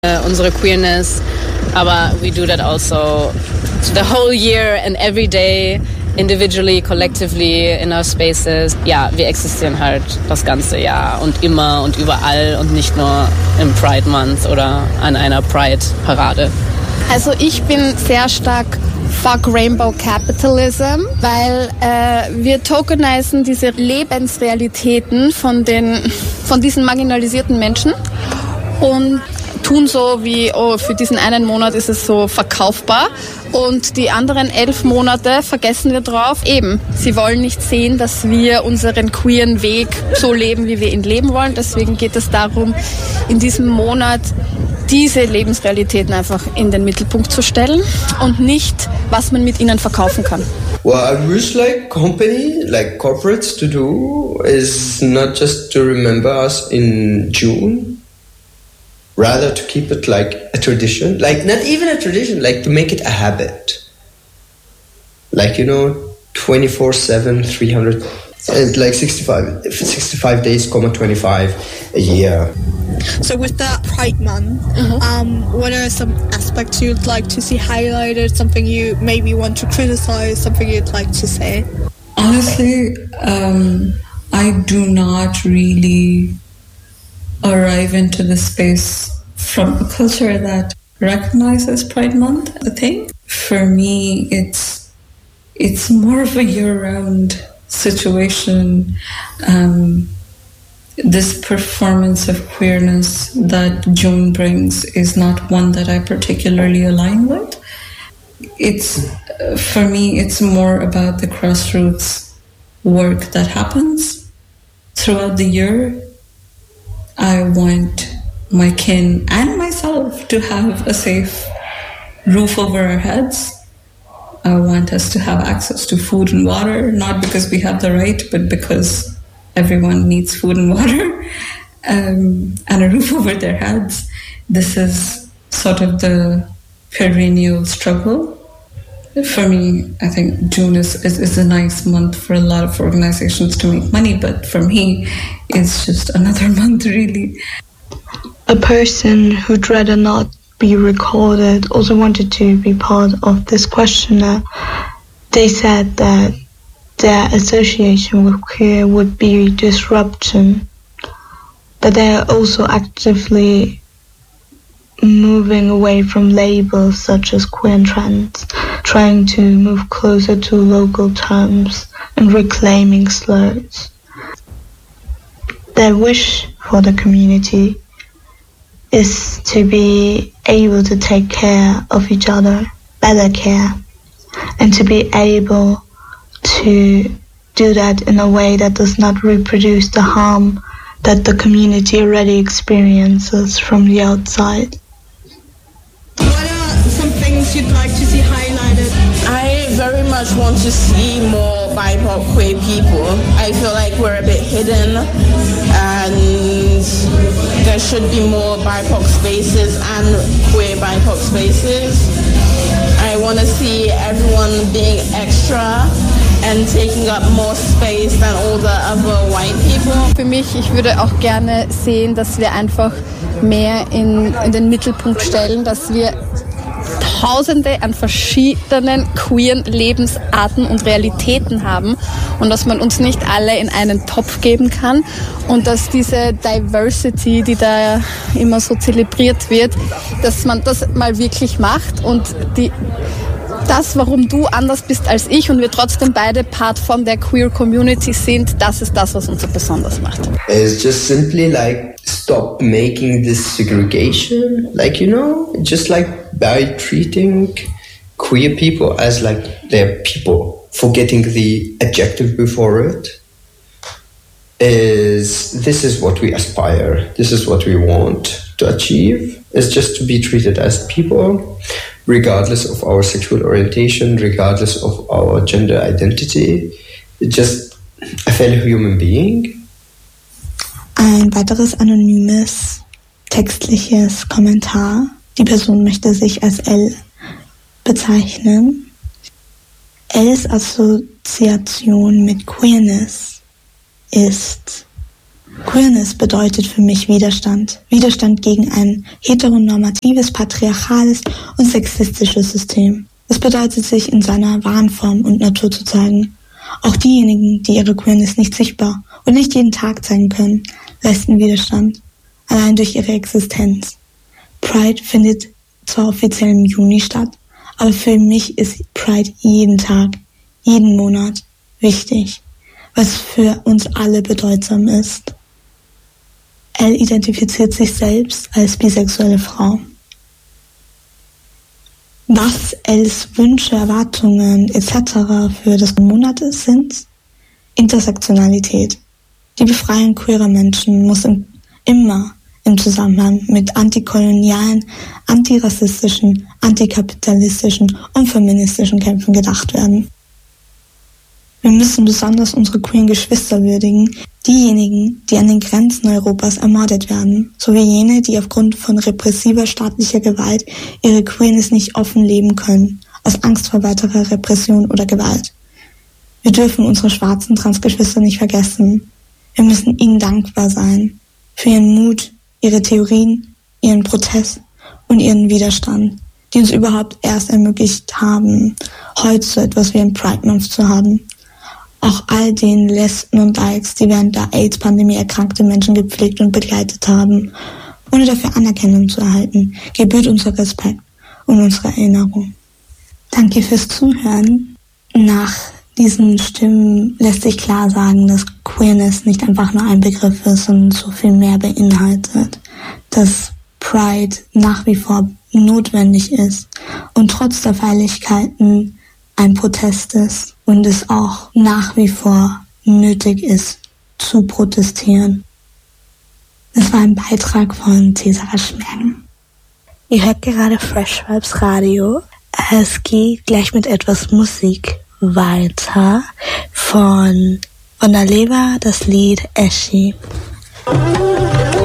unsere Queerness, aber we do that also the whole year and every day, individually, collectively, in our spaces. Ja, wir existieren halt das ganze Jahr und immer und überall und nicht nur im Pride Month oder an einer Pride-Parade. Also ich bin sehr stark Fuck Rainbow Capitalism, weil wir tokenisieren diese Lebensrealitäten von diesen marginalisierten Menschen und tun so wie, oh, für diesen einen Monat ist es so verkaufbar und die anderen 11 Monate vergessen wir drauf. Eben, sie wollen nicht sehen, dass wir unseren queeren Weg so leben, wie wir ihn leben wollen. Deswegen geht es darum, in diesem Monat diese Lebensrealitäten einfach in den Mittelpunkt zu stellen und nicht, was man mit ihnen verkaufen kann. What I wish like corporates to do is not just to remember us in June, rather to keep it like a tradition, like not even a tradition, like to make it a habit. Like, 24/7, 300, like 65 days, 25 a year. So with that Pride Month, what are some aspects you'd like to see highlighted, something you maybe want to criticize, something you'd like to say? Honestly, I do not really arrive into the space from a culture that recognizes Pride Month a thing. For me, it's more of a year-round situation. This performance of queerness that June brings is not one that I particularly align with. For me, it's more about the grassroots work that happens throughout the year. I want my kin and myself to have a safe roof over our heads. I want us to have access to food and water, not because we have the right, but because everyone needs food and water, and a roof over their heads. This is sort of the perennial struggle. For me, I think June is a nice month for a lot of organizations to make money, but for me, it's just another month, really. A person who'd rather not be recorded also wanted to be part of this questionnaire. They said that their association with queer would be disruption, but they are also actively moving away from labels such as queer and trans, trying to move closer to local terms and reclaiming slurs. Their wish for the community is to be able to take care of each other, better care, and to be able to do that in a way that does not reproduce the harm that the community already experiences from the outside. What are some things you'd like to see highlighted? I very much want to see more BIPOC queer people. I feel like we're a bit hidden and there should be more BIPOC spaces and queer BIPOC spaces. I want to see everyone being extra and taking up more space than all the other white people. Für mich, ich würde auch gerne sehen, dass wir einfach mehr in den Mittelpunkt stellen, dass wir Tausende an verschiedenen queeren Lebensarten und Realitäten haben und dass man uns nicht alle in einen Topf geben kann und dass diese Diversity, die da immer so zelebriert wird, dass man das mal wirklich macht und das, warum du anders bist als ich und wir trotzdem beide Part von der Queer Community sind, das ist das, was uns so besonders macht. It's just simply like stop making this segregation, like, just like by treating queer people as like they're people, forgetting the adjective before it. This is what we aspire, this is what we want to achieve, is just to be treated as people, regardless of our sexual orientation, regardless of our gender identity, just a fellow human being. Ein weiteres anonymes textliches Kommentar. Die Person möchte sich als L bezeichnen. Ls Assoziation mit Queerness ist Queerness bedeutet für mich Widerstand. Widerstand gegen ein heteronormatives, patriarchales und sexistisches System. Es bedeutet, sich in seiner wahren Form und Natur zu zeigen. Auch diejenigen, die ihre Queerness nicht sichtbar und nicht jeden Tag zeigen können, leisten Widerstand, allein durch ihre Existenz. Pride findet zwar offiziell im Juni statt, aber für mich ist Pride jeden Tag, jeden Monat wichtig, was für uns alle bedeutsam ist. Elle identifiziert sich selbst als bisexuelle Frau. Was Elles Wünsche, Erwartungen etc. für das Monat sind? Intersektionalität. Die Befreiung queerer Menschen muss immer im Zusammenhang mit antikolonialen, antirassistischen, antikapitalistischen und feministischen Kämpfen gedacht werden. Wir müssen besonders unsere queeren Geschwister würdigen, diejenigen, die an den Grenzen Europas ermordet werden, sowie jene, die aufgrund von repressiver staatlicher Gewalt ihre Queerness nicht offen leben können, aus Angst vor weiterer Repression oder Gewalt. Wir dürfen unsere schwarzen Transgeschwister nicht vergessen. Wir müssen ihnen dankbar sein für ihren Mut, ihre Theorien, ihren Protest und ihren Widerstand, die uns überhaupt erst ermöglicht haben, heute so etwas wie ein Pride Month zu haben. Auch all den Lesben und Dykes, die während der AIDS-Pandemie erkrankte Menschen gepflegt und begleitet haben, ohne dafür Anerkennung zu erhalten, gebührt unser Respekt und unsere Erinnerung. Danke fürs Zuhören. Nach diesen Stimmen lässt sich klar sagen, dass Queerness nicht einfach nur ein Begriff ist, sondern so viel mehr beinhaltet, dass Pride nach wie vor notwendig ist und trotz der Feierlichkeiten ein Protest ist und es auch nach wie vor nötig ist, zu protestieren. Das war ein Beitrag von Cesara Schmergen. Ihr hört gerade Fresh Vibes Radio. Es geht gleich mit etwas Musik weiter von der Leber, das Lied Eschi.